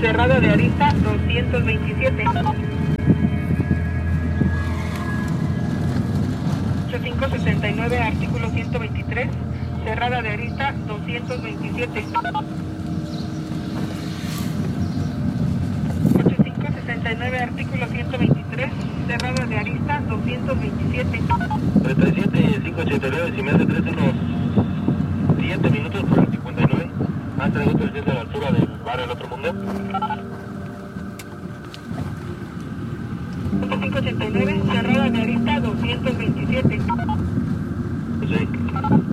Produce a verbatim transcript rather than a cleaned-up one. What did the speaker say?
cerrada de arista doscientos veintisiete. ochenta y cinco sesenta y nueve, artículo ciento veintitrés, cerrada de arista doscientos veintisiete. ochenta y cinco sesenta y nueve, artículo ciento veintitrés, cerrada de arista doscientos veintisiete. treinta y siete, quinientos ochenta y nueve, si me hace tres unos siete minutos por el cincuenta y nueve. Más tres minutos desde la altura del barrio del Otro Mundo. ochenta y cinco ochenta y nueve, cerrada de arista doscientos veintisiete. Sí.